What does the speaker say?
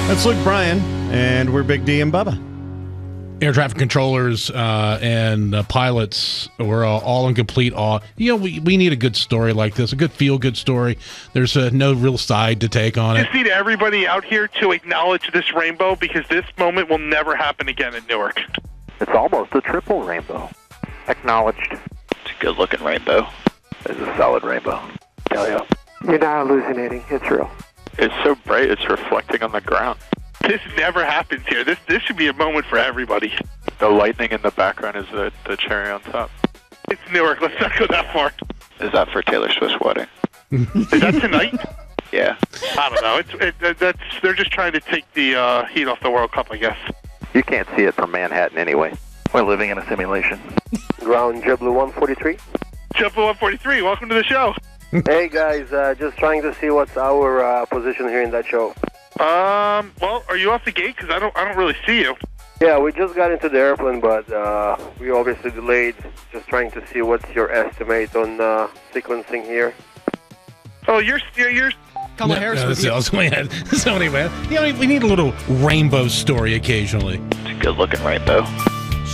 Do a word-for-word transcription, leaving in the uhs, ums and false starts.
That's Luke Bryan, and we're Big D and Bubba. Air traffic controllers uh, and uh, pilots were all, all in complete awe. You know, we, we need a good story like this, a good feel-good story. There's uh, no real side to take on it. Just need everybody out here to acknowledge this rainbow because this moment will never happen again in Newark. It's almost a triple rainbow. Acknowledged. It's a good-looking rainbow. It's a solid rainbow. Hell yeah. You're not hallucinating. It's real. It's so bright, it's reflecting on the ground. This never happens here. This this should be a moment for everybody. The lightning in the background is the, the cherry on top. It's Newark. Let's not go that far. Is that for Taylor Swift's wedding? Is that tonight? Yeah. I don't know. It's it, that's they're just trying to take the uh, heat off the World Cup, I guess. You can't see it from Manhattan anyway. We're living in a simulation. Ground JetBlue one forty-three. JetBlue one forty-three, welcome to the show. Hey guys, uh, just trying to see what's our uh, position here in that show. Um, well, are you off the gate? Because I don't, I don't really see you. Yeah, we just got into the airplane, but uh, we obviously delayed. Just trying to see what's your estimate on uh, sequencing here. Oh, you're, you're, you're Come on, Harris. No, so, so anyway, you know, we need a little rainbow story occasionally. It's a good-looking rainbow.